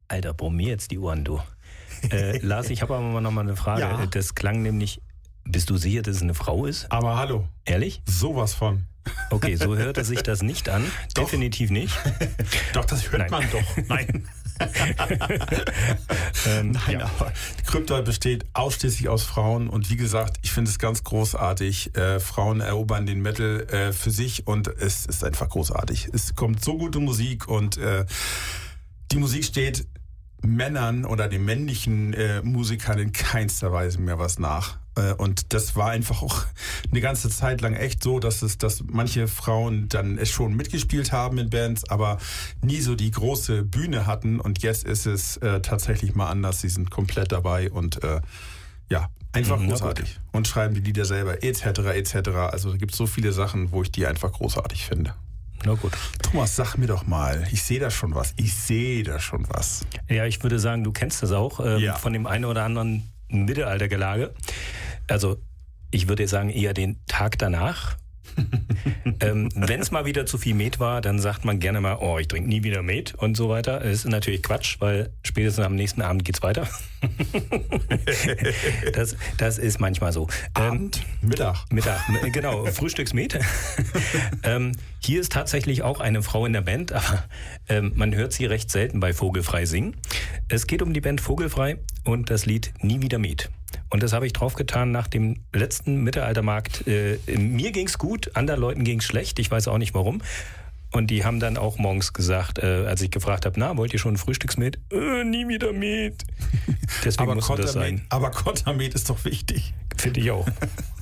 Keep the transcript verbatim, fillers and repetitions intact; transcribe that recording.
Alter, brummi jetzt die Ohren, du. Äh, Lars, ich habe aber noch mal eine Frage. Ja. Das klang nämlich, bist du sicher, dass es eine Frau ist? Aber hallo. Ehrlich? Sowas von. Okay, so hörte sich das nicht an. Doch. Definitiv nicht. Doch, das hört Nein. man doch. Nein. ähm, Nein, ja. aber Krypton besteht ausschließlich aus Frauen und wie gesagt, ich finde es ganz großartig. Äh, Frauen erobern den Metal äh, für sich und es ist einfach großartig. Es kommt so gute Musik und äh, die Musik steht Männern oder den männlichen äh, Musikern in keinster Weise mehr was nach. Äh, und das war einfach auch eine ganze Zeit lang echt so, dass es, dass manche Frauen dann es schon mitgespielt haben in Bands, aber nie so die große Bühne hatten. Und jetzt ist es äh, tatsächlich mal anders. Sie sind komplett dabei und äh, ja, einfach Mhm, großartig. Und schreiben die Lieder selber, et cetera et cetera. Also es gibt so viele Sachen, wo ich die einfach großartig finde. Na gut. Thomas, sag mir doch mal, ich sehe da schon was. Ich sehe da schon was. Ja, ich würde sagen, du kennst das auch ähm, Ja. von dem einen oder anderen Mittelaltergelage. Also ich würde sagen, eher den Tag danach. ähm, Wenn es mal wieder zu viel Met war, dann sagt man gerne mal, oh, ich trinke nie wieder Met und so weiter. Das ist natürlich Quatsch, weil spätestens am nächsten Abend geht's weiter. das, das ist manchmal so. Abend, Ähm, Mittag. Mittag, genau, Frühstücksmet. ähm, hier ist tatsächlich auch eine Frau in der Band, aber ähm, man hört sie recht selten bei Vogelfrei singen. Es geht um die Band Vogelfrei und das Lied Nie wieder Met. Und das habe ich draufgetan nach dem letzten Mittelaltermarkt. Äh, mir ging's gut, anderen Leuten ging's schlecht, ich weiß auch nicht warum. Und die haben dann auch morgens gesagt, äh, als ich gefragt habe, na, wollt ihr schon ein Frühstücksmet? Äh, nie wieder Met. Deswegen Aber musste das Kontermet, sein. aber Kontermet ist doch wichtig. Finde ich auch.